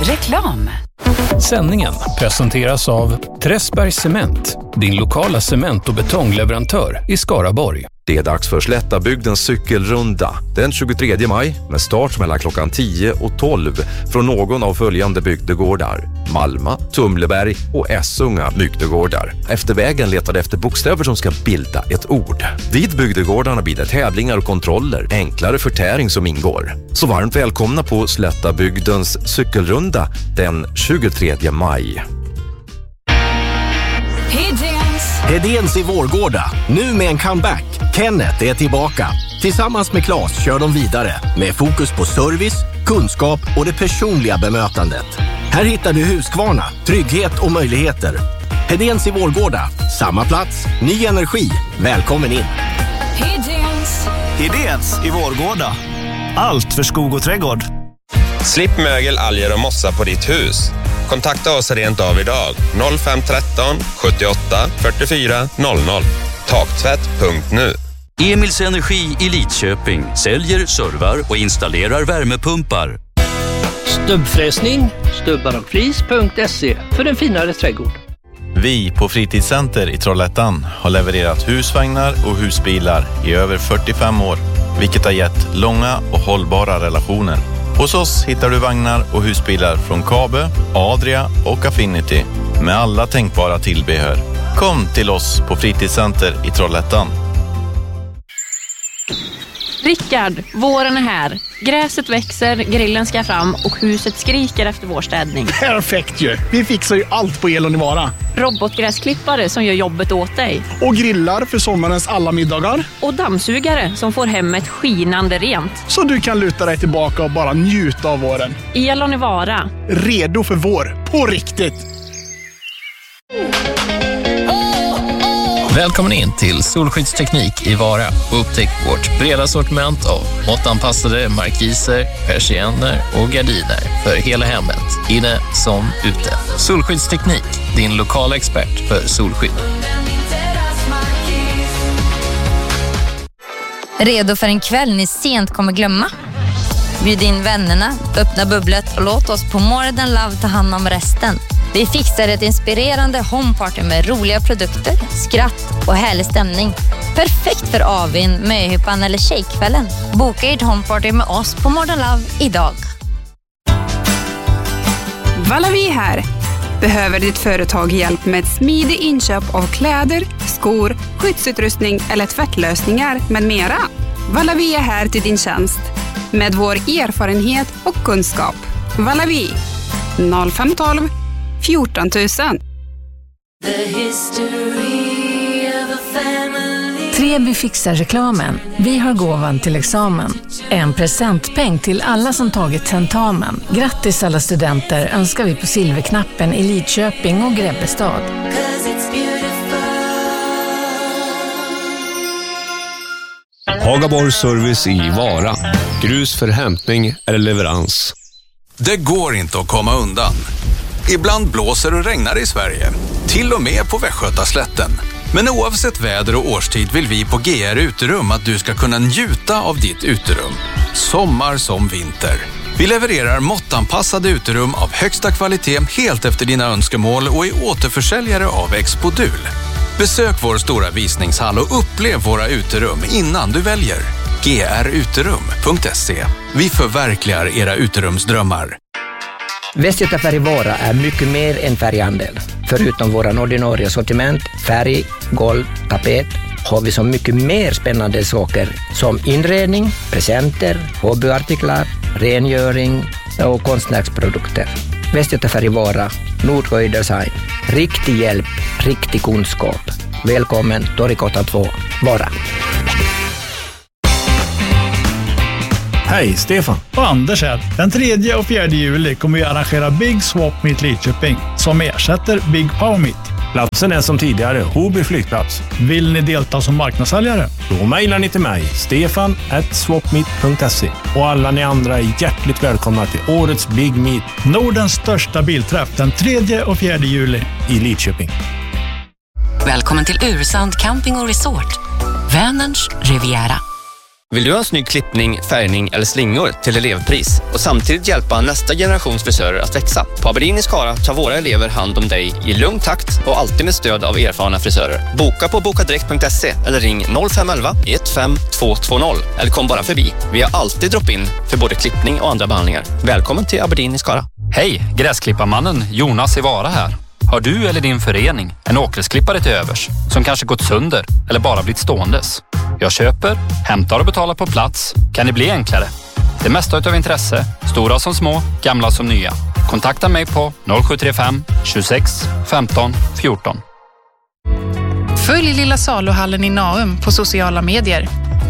Reklam. Sändningen presenteras av Träsbergs Cement, din lokala cement- och betongleverantör i Skaraborg. Det är dags för Slättabygdens cykelrunda den 23 maj med start mellan klockan 10 och 12 från någon av följande bygdegårdar: Malma, Tumleberg och Essunga bygdegårdar. Efter vägen letade efter bokstäver som ska bilda ett ord. Vid bygdegårdarna blir det tävlingar och kontroller, enklare förtäring som ingår. Så varmt välkomna på Slättabygdens cykelrunda den 23 maj. Hedéns i Vårgårda, nu med en comeback. Kenneth är tillbaka. Tillsammans med Claes kör de vidare med fokus på service, kunskap och det personliga bemötandet. Här hittar du Husqvarna, trygghet och möjligheter. Hedéns i Vårgårda, samma plats, ny energi. Välkommen in. Hedéns i Vårgårda. Allt för skog och trädgård. Slipp mögel, alger och mossa på ditt hus. Kontakta oss rent av idag. 0513 78 44 00. Taktvätt.nu. Emils Energi i Lidköping säljer, servar och installerar värmepumpar. Stubbfräsning, stubbarochflis.se för en finare trädgård. Vi på Fritidscenter i Trollhättan har levererat husvagnar och husbilar i över 45 år, vilket har gett långa och hållbara relationer. Hos oss hittar du vagnar och husbilar från Kabe, Adria och Affinity med alla tänkbara tillbehör. Kom till oss på Fritidscenter i Trollhättan. Rickard, våren är här. Gräset växer, grillen ska fram och huset skriker efter vårstädning. Perfekt ju! Vi fixar ju allt på Elonivara. Robotgräsklippare som gör jobbet åt dig. Och grillar för sommarens alla middagar. Och dammsugare som får hemmet skinande rent. Så du kan luta dig tillbaka och bara njuta av våren. Elonivara. Redo för vår, på riktigt! Välkommen in till Solskyddsteknik i Vara och upptäck vårt breda sortiment av måttanpassade markiser, persienner och gardiner för hela hemmet, inne som ute. Solskyddsteknik, din lokala expert för solskydd. Redo för en kväll ni sent kommer glömma? Bjud in vännerna, öppna bubblet och låt oss på More Than Love ta hand om resten. Vi fixar ett inspirerande homeparty med roliga produkter, skratt och härlig stämning. Perfekt för avin, möhippan eller tjejkvällen. Boka ert homeparty med oss på More Than Love idag. Valavi här. Behöver ditt företag hjälp med ett smidigt inköp av kläder, skor, skyddsutrustning eller tvättlösningar med mera? Valavi är här till din tjänst. Med vår erfarenhet och kunskap. Valavi 0512 14 000. Treby fixar reklamen. Vi har gåvan till examen. En presentpeng till alla som tagit tentamen. Grattis alla studenter önskar vi på Silverknappen i Lidköping och Grebbestad. Hagaborg Service i Vara. Grus för hämtning eller leverans. Det går inte att komma undan. Ibland blåser och regnar i Sverige, till och med på Västgötaslätten. Men oavsett väder och årstid vill vi på GR Uterum att du ska kunna njuta av ditt uterum. Sommar som vinter. Vi levererar måttanpassade uterum av högsta kvalitet helt efter dina önskemål och är återförsäljare av Expodul. Besök vår stora visningshall och upplev våra uterum innan du väljer. gruterum.se. Vi förverkligar era uterumsdrömmar. Västgöta Färg Vara är mycket mer än färghandel. Förutom våran ordinarie sortiment, färg, golv, tapet, har vi så mycket mer spännande saker som inredning, presenter, hobbyartiklar, rengöring och konstnärsprodukter. Västgöta Färg Vara, Nordsjö Design. Riktig hjälp, riktig kunskap. Välkommen Torgatan 2, Vara. Hej, Stefan. Och Anders här. Den 3 och 4 juli kommer vi arrangera Big Swap Meet Lidköping som ersätter Big Power Meet. Platsen är som tidigare Hoby flygplats. Vill ni delta som marknadssäljare? Då mejlar ni till mig, stefan@swapmeet.se. Och alla ni andra är hjärtligt välkomna till årets Big Meet. Nordens största bilträff den 3 och 4 juli i Lidköping. Välkommen till Ursand Camping och Resort. Vänerns Riviera. Vill du ha en snygg klippning, färgning eller slingor till elevpris och samtidigt hjälpa nästa generations frisörer att växa? På Aberdeen i Skara tar våra elever hand om dig i lugn takt och alltid med stöd av erfarna frisörer. Boka på bokadirekt.se eller ring 0511 15220 eller kom bara förbi. Vi har alltid drop-in för både klippning och andra behandlingar. Välkommen till Aberdeen i Skara. Hej, gräsklipparmannen Jonas i Vara här. Har du eller din förening en åkersklippare till övers som kanske gått sönder eller bara blivit ståendes? Jag köper, hämtar och betalar på plats. Kan det bli enklare? Det mesta utav intresse, stora som små, gamla som nya. Kontakta mig på 0735 26 15 14. Följ Lilla Saluhallen i Naum på sociala medier.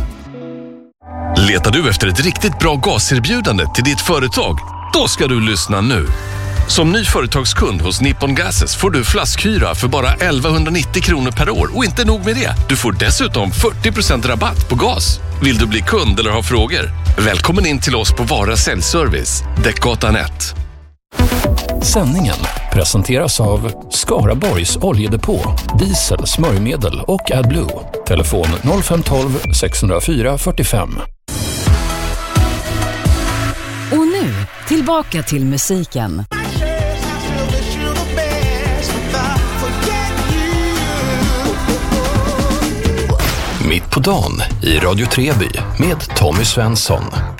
Letar du efter ett riktigt bra gaserbjudande till ditt företag? Då ska du lyssna nu. Som ny företagskund hos Nippon Gases får du flaskhyra för bara 1190 kronor per år. Och inte nog med det, du får dessutom 40% rabatt på gas. Vill du bli kund eller ha frågor? Välkommen in till oss på Vara Säljservice, Däckgatan 1. Sändningen presenteras av Skaraborgs oljedepå, diesel, smörjmedel och AdBlue. Telefon 0512 604 45. Och nu, tillbaka till musiken. Mitt på dagen i Radio Treby med Tommy Svensson.